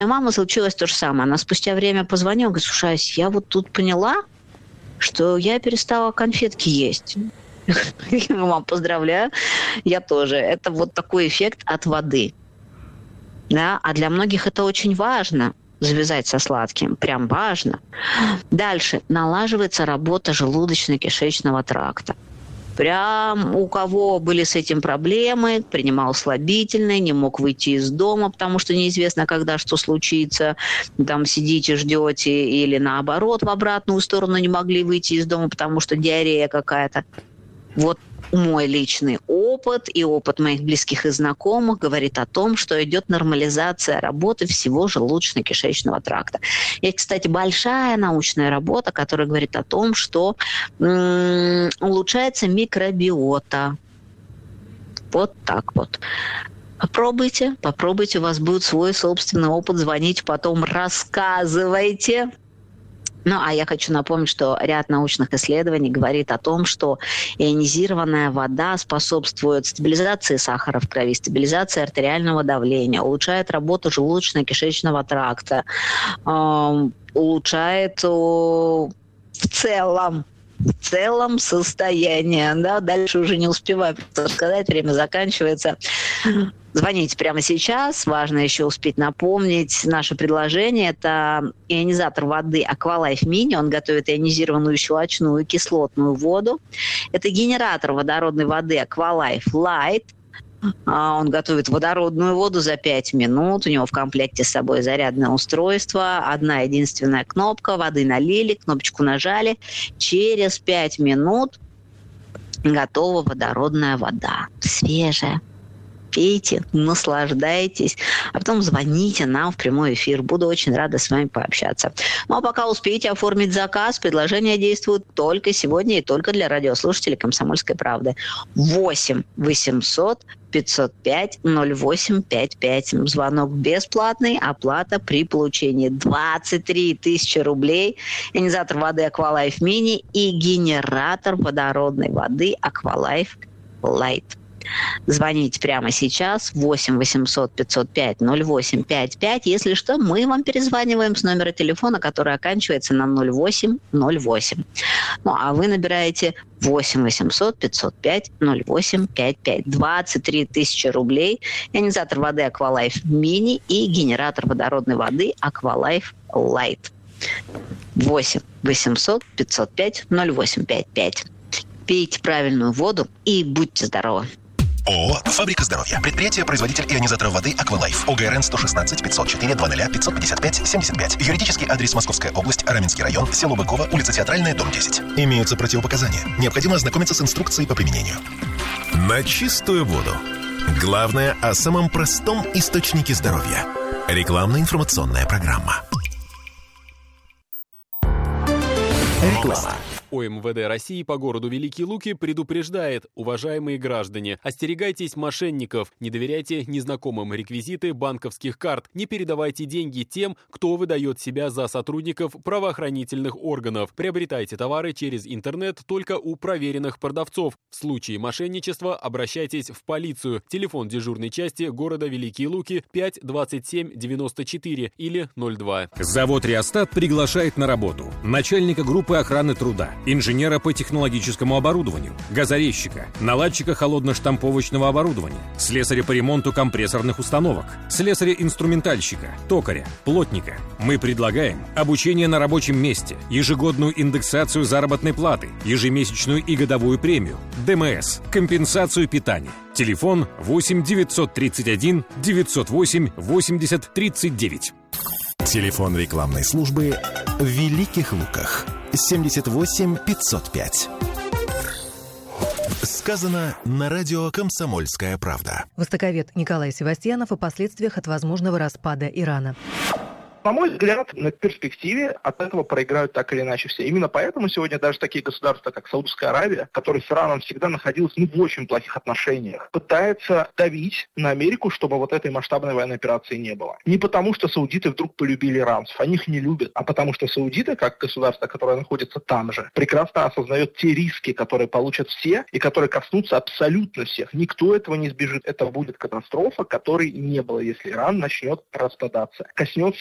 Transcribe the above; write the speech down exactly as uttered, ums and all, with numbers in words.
мама случилось то же самое. Она спустя время позвонила, говорит: слушай, Ась, я вот тут поняла, что я перестала конфетки есть. Я говорю: мам, поздравляю, я тоже. Это вот такой эффект от воды. Да? А для многих это очень важно. Завязать со сладким. Прям важно. Дальше. Налаживается работа желудочно-кишечного тракта. Прям у кого были с этим проблемы, принимал слабительные, не мог выйти из дома, потому что неизвестно, когда что случится. Там сидите, ждете, или наоборот, в обратную сторону не могли выйти из дома, потому что диарея какая-то. Вот мой личный опыт и опыт моих близких и знакомых говорит о том, что идет нормализация работы всего желудочно-кишечного тракта. Есть, кстати, большая научная работа, которая говорит о том, что м- улучшается микробиота. Вот так вот. Попробуйте, попробуйте, у вас будет свой собственный опыт, звоните, потом рассказывайте. Ну, а я хочу напомнить, что ряд научных исследований говорит о том, что ионизированная вода способствует стабилизации сахара в крови, стабилизации артериального давления, улучшает работу желудочно-кишечного тракта, э, улучшает э, в целом в целом состояние. Да? Дальше уже не успеваю рассказать, время заканчивается. Звоните прямо сейчас. Важно еще успеть напомнить наше предложение. Это ионизатор воды Aqualife Mini. Он готовит ионизированную щелочную и кислотную воду. Это генератор водородной воды Aqualife Light. Он готовит водородную воду за пять минут. У него в комплекте с собой зарядное устройство. Одна единственная кнопка. Воды налили, кнопочку нажали. Через пять минут готова водородная вода. Свежая. Пейте, наслаждайтесь, а потом звоните нам в прямой эфир. Буду очень рада с вами пообщаться. Ну, а пока успеете оформить заказ, предложение действует только сегодня и только для радиослушателей «Комсомольской правды». восемь восемьсот пятьсот пять ноль восемь пять пять. Звонок бесплатный, оплата при получении. двадцать три тысячи рублей. Ионизатор воды Aqualife Mini и генератор водородной воды Aqualife Light. Звоните прямо сейчас восемь восемьсот пятьсот пять ноль восемь пять пять. Если что, мы вам перезваниваем с номера телефона, который оканчивается на ноль восемь ноль восемь. Ну, а вы набираете восемь восемьсот пятьсот пять ноль восемь пять пять. двадцать три тысячи рублей. Ионизатор воды Aqualife Mini и генератор водородной воды Aqualife Light. восемь восемьсот пятьсот пять ноль восемь пять пять. Пейте правильную воду и будьте здоровы. ООО «Фабрика здоровья». Предприятие-производитель ионизаторов воды «Аквалайф». ОГРН сто шестнадцать пятьсот четыре двадцать пятьсот пятьдесят пять семьдесят пять. Юридический адрес: Московская область, Раменский район, село Быково, улица Театральная, дом десять. Имеются противопоказания. Необходимо ознакомиться с инструкцией по применению. На чистую воду. Главное о самом простом источнике здоровья. Рекламно-информационная программа. Реклама. ОМВД России по городу Великие Луки предупреждает: уважаемые граждане, остерегайтесь мошенников, не доверяйте незнакомым реквизиты банковских карт, не передавайте деньги тем, кто выдает себя за сотрудников правоохранительных органов. Приобретайте товары через интернет только у проверенных продавцов. В случае мошенничества обращайтесь в полицию. Телефон дежурной части города Великие Луки пять двадцать семь девяносто четыре или ноль два. Завод «Реостат» приглашает на работу начальника группы охраны труда, инженера по технологическому оборудованию, газорезчика, наладчика холодно-штамповочного оборудования, слесаря по ремонту компрессорных установок, слесаря-инструментальщика, токаря, плотника. Мы предлагаем обучение на рабочем месте, ежегодную индексацию заработной платы, ежемесячную и годовую премию, ДМС, компенсацию питания. Телефон восемь девятьсот тридцать один девятьсот восемь восемьдесят тридцать девять. Телефон рекламной службы в Великих Луках. семьдесят восемь пятьсот пять. Сказано на радио «Комсомольская правда». Востоковед Николай Севастьянов о последствиях от возможного распада Ирана. На мой взгляд, на перспективе от этого проиграют так или иначе все. Именно поэтому сегодня даже такие государства, как Саудовская Аравия, которые с Ираном всегда находилась ну, в очень плохих отношениях, пытаются давить на Америку, чтобы вот этой масштабной военной операции не было. Не потому, что саудиты вдруг полюбили иранцев, они их не любят, а потому что саудиты, как государство, которое находится там же, прекрасно осознает те риски, которые получат все и которые коснутся абсолютно всех. Никто этого не избежит. Это будет катастрофа, которой не было, если Иран начнет распадаться. Коснется